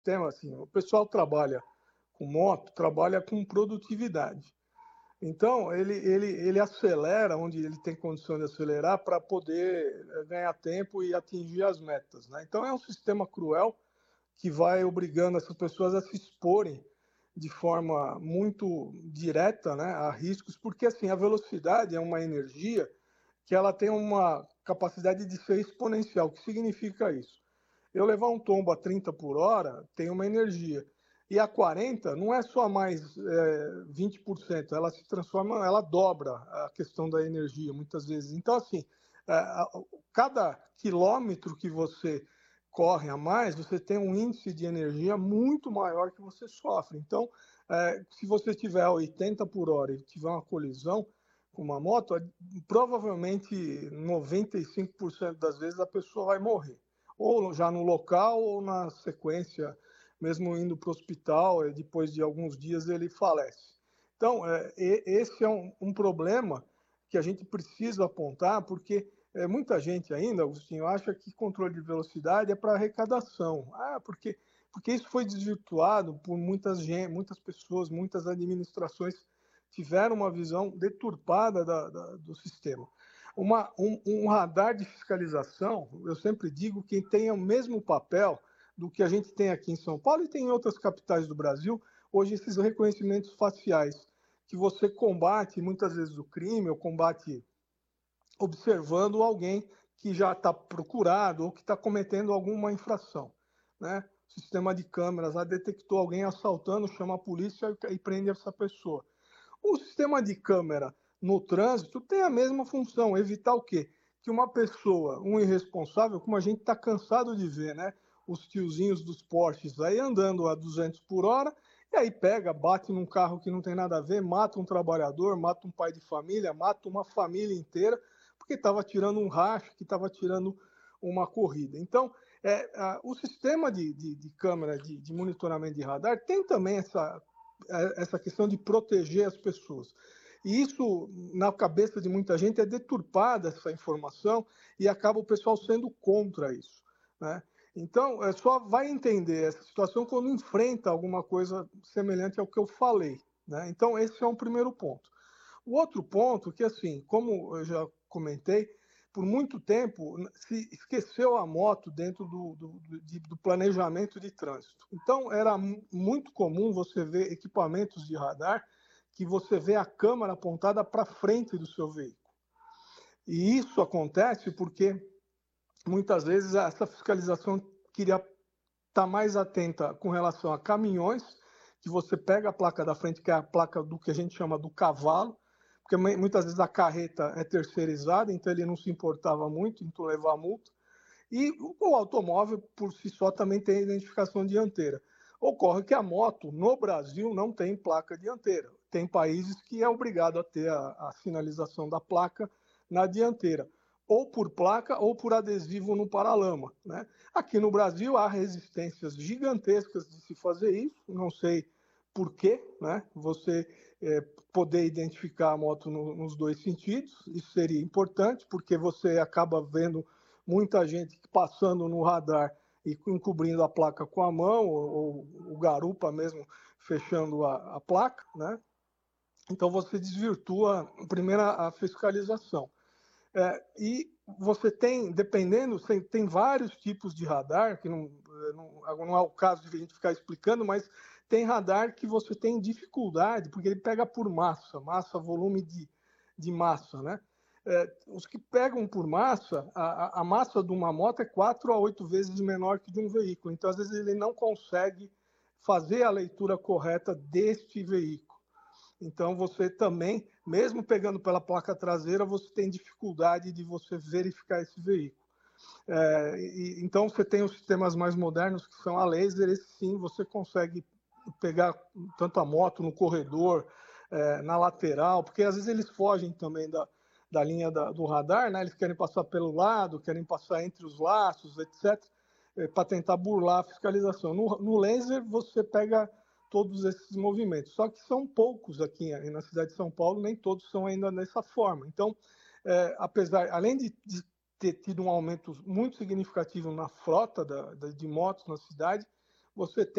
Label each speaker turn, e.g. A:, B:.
A: sistema assim, o pessoal trabalha com moto, trabalha com produtividade. Então, ele acelera onde ele tem condição de acelerar para poder ganhar tempo e atingir as metas, né? Então, é um sistema cruel que vai obrigando essas pessoas a se exporem de forma muito direta, né, a riscos, porque assim, a velocidade é uma energia que ela tem uma capacidade de ser exponencial. O que significa isso? Eu levar um tombo a 30 por hora tem uma energia. E a 40 não é só mais 20%, ela se transforma, ela dobra a questão da energia muitas vezes. Então, assim, cada quilômetro que você corre a mais, você tem um índice de energia muito maior que você sofre. Então, se você tiver 80 por hora e tiver uma colisão com uma moto, provavelmente 95% das vezes a pessoa vai morrer ou já no local ou na sequência, mesmo indo para o hospital, depois de alguns dias ele falece. Então, esse é um problema que a gente precisa apontar, porque muita gente ainda, Agostinho, acha que controle de velocidade é para arrecadação. Porque isso foi desvirtuado por muitas pessoas, muitas administrações tiveram uma visão deturpada do sistema. Um radar de fiscalização, eu sempre digo que tem o mesmo papel do que a gente tem aqui em São Paulo e tem em outras capitais do Brasil, hoje esses reconhecimentos faciais, que você combate muitas vezes o crime, ou combate observando alguém que já está procurado ou que está cometendo alguma infração, né? O sistema de câmeras lá detectou alguém assaltando, chama a polícia e prende essa pessoa. O sistema de câmera no trânsito tem a mesma função, evitar o quê? Que uma pessoa, um irresponsável, como a gente está cansado de ver, né? Os tiozinhos dos Porsches aí andando a 200 por hora, e aí pega, bate num carro que não tem nada a ver, mata um trabalhador, mata um pai de família, mata uma família inteira, porque estava tirando um racho, que estava tirando uma corrida. Então, o sistema de câmera de monitoramento de radar tem também essa questão de proteger as pessoas. E isso, na cabeça de muita gente, é deturpada essa informação e acaba o pessoal sendo contra isso, né? Então, só vai entender essa situação quando enfrenta alguma coisa semelhante ao que eu falei, né? Então, esse é um primeiro ponto. O outro ponto, que assim, como eu já comentei, por muito tempo se esqueceu a moto dentro do planejamento de trânsito. Então, era muito comum você ver equipamentos de radar que você vê a câmera apontada para frente do seu veículo. E isso acontece porque, muitas vezes, essa fiscalização queria estar mais atenta com relação a caminhões, que você pega a placa da frente, que é a placa do que a gente chama do cavalo, porque muitas vezes a carreta é terceirizada, então ele não se importava muito em levar multa. E o automóvel, por si só, também tem identificação dianteira. Ocorre que a moto, no Brasil, não tem placa dianteira. Tem países que é obrigado a ter a sinalização da placa na dianteira, ou por placa ou por adesivo no paralama, né? Aqui no Brasil há resistências gigantescas de se fazer isso, não sei por quê, né? Você poder identificar a moto nos dois sentidos, isso seria importante, porque você acaba vendo muita gente passando no radar e encobrindo a placa com a mão, ou o garupa mesmo fechando a placa, né? Então você desvirtua, primeiro, a fiscalização. E você tem, dependendo, tem vários tipos de radar, que não é o caso de a gente ficar explicando, mas tem radar que você tem dificuldade, porque ele pega por massa, volume de massa, né? Os que pegam por massa, a massa de uma moto é 4 a 8 vezes menor que de um veículo. Então, às vezes, ele não consegue fazer a leitura correta deste veículo. Então, você também, mesmo pegando pela placa traseira, você tem dificuldade de você verificar esse veículo. Então, você tem os sistemas mais modernos, que são a laser, esse sim, você consegue pegar tanto a moto no corredor, na lateral, porque às vezes eles fogem também da linha do radar, né? Eles querem passar pelo lado, querem passar entre os laços, etc., para tentar burlar a fiscalização. No laser, você pega todos esses movimentos, só que são poucos aqui na cidade de São Paulo, nem todos são ainda dessa forma. Então, além de ter tido um aumento muito significativo na frota de motos na cidade, você tem